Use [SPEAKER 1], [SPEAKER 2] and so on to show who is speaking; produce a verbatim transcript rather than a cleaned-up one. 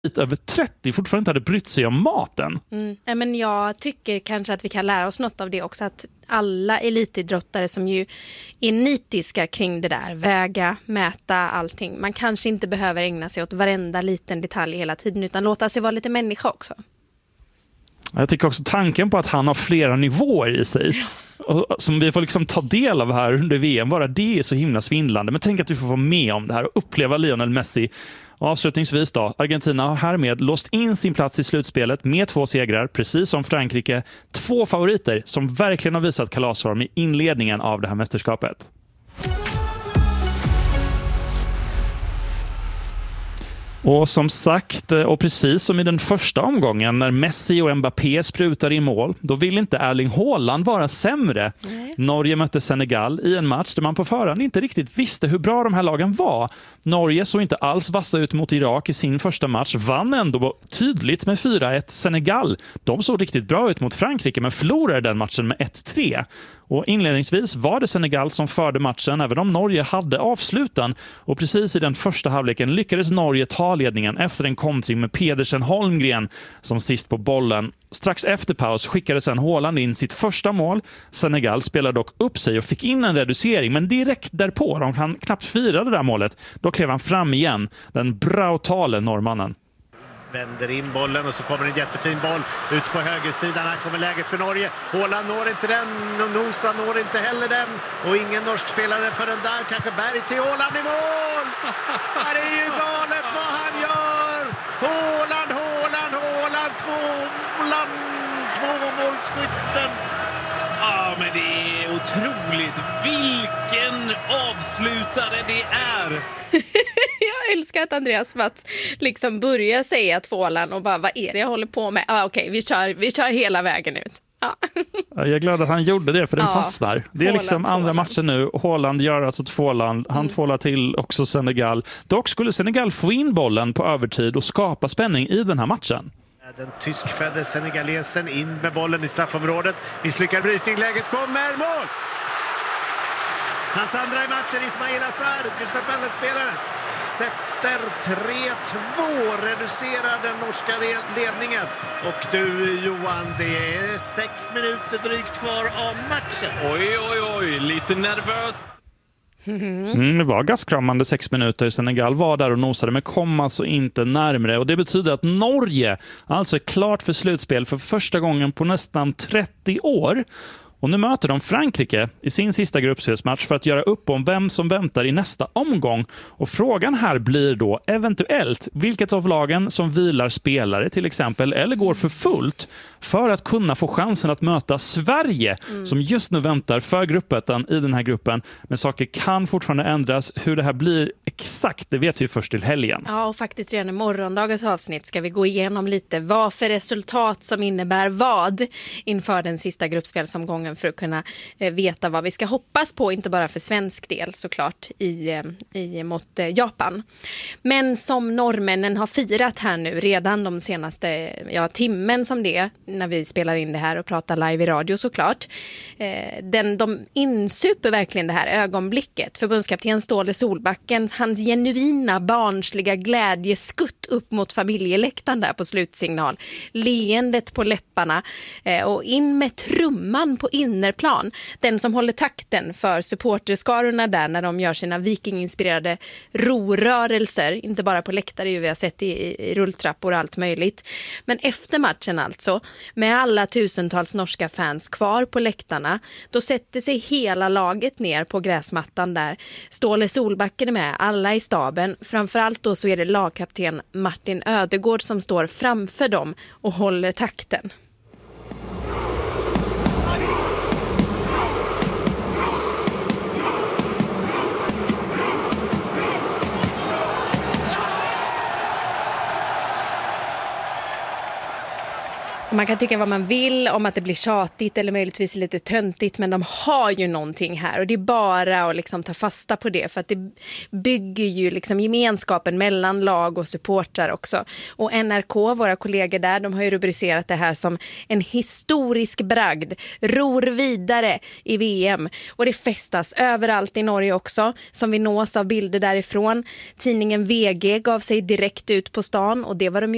[SPEAKER 1] över trettio fortfarande inte hade brytt sig om maten.
[SPEAKER 2] Mm. Men jag tycker kanske att vi kan lära oss något av det också, att alla elitidrottare som ju är nitiska kring det där, väga, mäta allting. Man kanske inte behöver ägna sig åt varenda liten detalj hela tiden, utan låta sig vara lite människa också.
[SPEAKER 1] Jag tycker också tanken på att han har flera nivåer i sig och som vi får liksom ta del av här under V M, bara det är så himla svindlande. Men tänk att vi får vara med om det här och uppleva Lionel Messi. Och avslutningsvis då, Argentina har härmed låst in sin plats i slutspelet med två segrar, precis som Frankrike. Två favoriter som verkligen har visat kalasform i inledningen av det här mästerskapet. Och som sagt, och precis som i den första omgången när Messi och Mbappé sprutade i mål, då vill inte Erling Haaland vara sämre. Nej. Norge mötte Senegal i en match där man på förhand inte riktigt visste hur bra de här lagen var. Norge såg inte alls vassa ut mot Irak i sin första match, vann ändå tydligt med fyra ett. Senegal, de såg riktigt bra ut mot Frankrike men förlorade den matchen med ett tre. Och inledningsvis var det Senegal som förde matchen även om Norge hade avslutan. Och precis i den första halvleken lyckades Norge ta ledningen efter en kontring med Pedersen Holmgren som sist på bollen. Strax efter paus skickade sedan Haaland in sitt första mål. Senegal spelade dock upp sig och fick in en reducering, men direkt därpå, de kan knappt fira det där målet, då klev han fram igen, den brutale norrmannen.
[SPEAKER 3] Vänder in bollen och så kommer en jättefin boll ut på högersidan. Här kommer läget för Norge. Haaland når inte den och Nosa når inte heller den. Och ingen norsk spelare för den där. Kanske Berg till Haaland i mål! Det är ju galet vad han gör! Haaland, Haaland, Haaland, två Haaland, två målskytten.
[SPEAKER 4] Ja, men det är otroligt. Vilken avslutare det är!
[SPEAKER 2] Jag älskar att Andreas Mats liksom börjar säga tvålan och bara, vad är det jag håller på med? Ah, Okej, okay, vi, kör, vi kör hela vägen ut. Ah.
[SPEAKER 1] Jag är glad att han gjorde det, för den ja, fastnar. Det är Haaland, liksom andra tvålan. Matchen nu. Haaland gör alltså tvålan. Han mm. tvålar till också Senegal. Dock skulle Senegal få in bollen på övertid och skapa spänning i den här matchen.
[SPEAKER 3] Den tyskfödde senegalesen in med bollen i straffområdet. Misslyckad brytning, läget kommer, mål! Hans andra i matchen, Ismail Assar, Gustav Pelle-spelaren, sätter tre två, reducerar den norska ledningen. Och du Johan, det är sex minuter drygt kvar av matchen.
[SPEAKER 4] Oj, oj, oj, lite nervöst.
[SPEAKER 1] Mm, det var gaskramande sex minuter. Senegal var där och nosade men kom alltså inte närmare. Och det betyder att Norge alltså är klart för slutspel för första gången på nästan trettio år. Och nu möter de Frankrike i sin sista gruppspelsmatch för att göra upp om vem som väntar i nästa omgång. Och frågan här blir då eventuellt vilket av lagen som vilar spelare till exempel eller går för fullt för att kunna få chansen att möta Sverige mm. som just nu väntar för gruppettan i den här gruppen. Men saker kan fortfarande ändras. Hur det här blir exakt, det vet vi först till helgen.
[SPEAKER 2] Ja, och faktiskt redan i morgondagens avsnitt ska vi gå igenom lite vad för resultat som innebär vad inför den sista gruppspelsomgången för att kunna eh, veta vad vi ska hoppas på, inte bara för svensk del såklart i, eh, i mot eh, Japan. Men som norrmännen har firat här nu redan de senaste ja, timmen som det när vi spelar in det här och pratar live i radio såklart. Eh, den, de insuper verkligen det här ögonblicket. Förbundskapten Ståle Solbacken, hans genuina barnsliga glädjeskutt upp mot familjeläktaren där på slutsignal. Leendet på läpparna eh, och in med trumman på innerplan. Den som håller takten för supporterskarorna där när de gör sina vikinginspirerade rorörelser. Inte bara på läktare, ju vi har sett i, i rulltrappor och allt möjligt. Men efter matchen alltså, med alla tusentals norska fans kvar på läktarna, då sätter sig hela laget ner på gräsmattan där. Ståle Solbacken är med, alla i staben. Framförallt då så är det lagkapten Martin Ödegård som står framför dem och håller takten. Man kan tycka vad man vill om att det blir tjatigt eller möjligtvis lite töntigt, men de har ju någonting här och det är bara att liksom ta fasta på det, för att det bygger ju liksom gemenskapen mellan lag och supportrar också. Och N R K, våra kollegor där, de har ju rubricerat det här som en historisk bragd, ror vidare i V M, och det festas överallt i Norge också, som vi nås av bilder därifrån. Tidningen V G gav sig direkt ut på stan och det var de ju